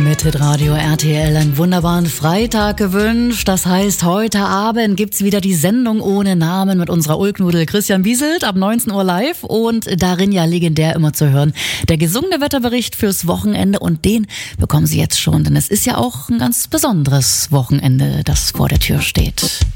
Mit Hitradio RTL einen wunderbaren Freitag gewünscht. Das heißt, heute Abend gibt's wieder die Sendung ohne Namen mit unserer Ulknudel Christian Wieselt ab 19 Uhr live und darin ja legendär immer zu hören der gesungene Wetterbericht fürs Wochenende, und den bekommen Sie jetzt schon, denn es ist ja auch ein ganz besonderes Wochenende, das vor der Tür steht.